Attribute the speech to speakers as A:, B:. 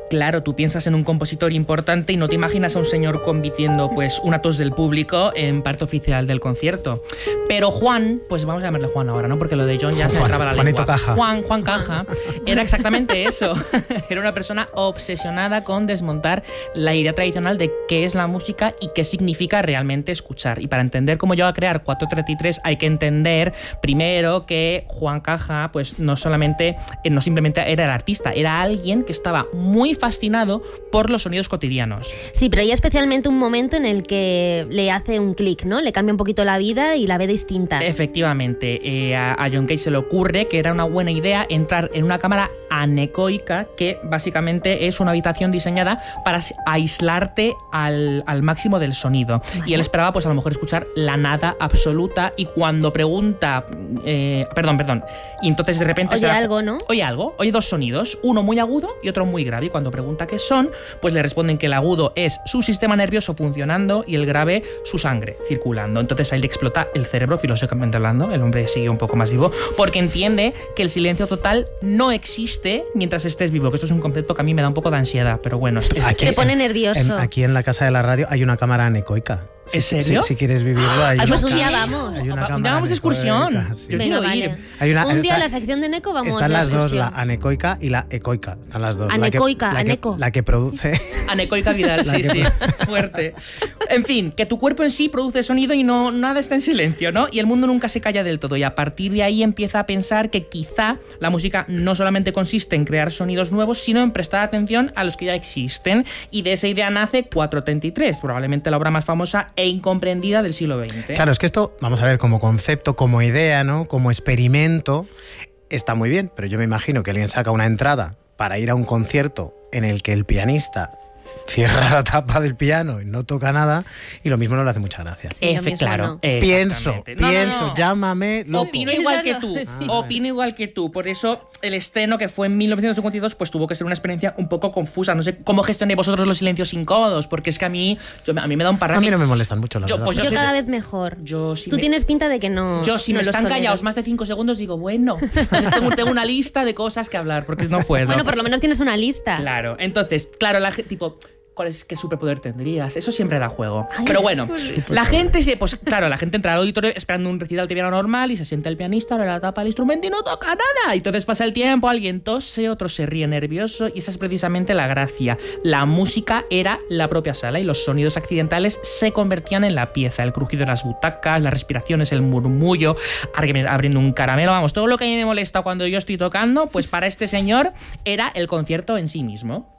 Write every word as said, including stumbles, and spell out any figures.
A: claro, tú piensas en un compositor importante y no te imaginas a un señor convirtiendo pues una tos del público en parte oficial del concierto. Pero Juan, pues vamos a llamarle Juan ahora, ¿no? Porque lo de John ya Juan, se me traba la
B: Juanito
A: lengua.
B: Caja.
A: Juan, Juan Caja, era exactamente eso. Era una persona obsesionada con desmontar la idea tradicional de qué es la música y qué significa realmente escuchar. Y para entender cómo llegó a crear cuatro treinta y tres hay que entender primero que Juan Caja pues no solamente, no simplemente era el artista, era alguien que estaba muy fascinado por los sonidos cotidianos.
C: Sí, pero hay especialmente un momento en el que le hace un clic, ¿no? Le cambia un poquito la vida y la ve distinta.
A: Efectivamente, eh, a, a John Cage se le ocurre que era una buena idea entrar en una cámara anecoica, que básicamente es una habitación diseñada para aislarte al, al máximo del sonido. Vale. Y él esperaba pues a lo mejor escuchar la nada absoluta, y cuando pregunta, eh, perdón, perdón, y entonces de repente...
C: Oye
A: se da,
C: algo, ¿no?
A: Oye algo, oye dos sonidos, uno muy agudo y otro muy grave, y cuando pregunta qué son, pues le responden que el agudo es su sistema nervioso funcionando y el grave su sangre circulando. Entonces ahí le explota el cerebro, filosóficamente hablando, el hombre sigue un poco más vivo, porque entiende que el silencio total no existe mientras estés vivo, que esto es un concepto que a mí me da un poco de ansiedad, pero bueno. Es,
C: aquí, te pone nervioso.
B: En, aquí en la casa de la radio hay una cámara anecoica.
A: ¿En serio?
B: Si, si quieres vivirlo, hay
C: ah,
B: una
C: pues un día
B: cámara,
C: vamos.
B: Hay una
A: un día vamos de excursión. Sí. Yo quiero ir.
B: Hay una,
C: un día
B: está,
C: a la sección de Neco vamos
B: Están
C: de
B: las dos, la
C: excursión.
B: anecoica y la ecoica. Están las dos.
C: Anecoica,
B: la que,
C: aneco.
B: La que, la que produce...
A: Anecoica Vidal, sí, sí. Fuerte. En fin, que tu cuerpo en sí produce sonido y no nada está en silencio, ¿no? Y el mundo nunca se calla del todo. Y a partir de ahí empieza a pensar que quizá la música no solamente consiste en crear sonidos nuevos, sino en prestar atención a los que ya existen. Y de esa idea nace cuatro treinta y tres, probablemente la obra más famosa e incomprendida del siglo veinte.
B: Claro, es que esto, vamos a ver, como concepto, como idea, ¿no? Como experimento, está muy bien, pero yo me imagino que alguien saca una entrada para ir a un concierto en el que el pianista cierra la tapa del piano y no toca nada, y lo mismo no le hace mucha gracia.
A: Sí, F, claro.
C: No.
B: Pienso,
A: no,
B: pienso,
A: no, no.
B: llámame loco.
A: Opino igual que tú,
C: Sí.
A: opino igual que tú. Por eso el estreno, que fue en mil novecientos cincuenta y dos, pues tuvo que ser una experiencia un poco confusa. No sé cómo gestionéis vosotros los silencios incómodos, porque es que a mí, yo, a mí me da un parraque.
B: A mí no me molestan mucho, la
A: yo,
B: verdad.
A: pues
C: yo
A: yo
C: cada
A: de...
C: vez mejor.
A: Yo, si
C: Tú
A: me...
C: tienes pinta de que no.
A: Yo, si
C: no
A: me están
C: toleras.
A: callados más de cinco segundos, digo, bueno, entonces tengo, tengo una lista de cosas que hablar, porque no puedo.
C: Bueno, por lo menos tienes una lista.
A: Claro, entonces, claro, la gente, tipo... ¿Cuál es, qué superpoder tendrías? Eso siempre da juego.
C: Ay,
A: Pero bueno,
C: sí.
A: la gente se, pues claro, la gente entra al auditorio esperando un recital de piano normal y se sienta el pianista, abre la tapa del instrumento y no toca nada. Y entonces pasa el tiempo, alguien tose, otro se ríe nervioso, y esa es precisamente la gracia. La música era la propia sala y los sonidos accidentales se convertían en la pieza. El crujido de las butacas, las respiraciones, el murmullo, abriendo un caramelo, vamos, todo lo que a mí me molesta cuando yo estoy tocando, pues para este señor era el concierto en sí mismo.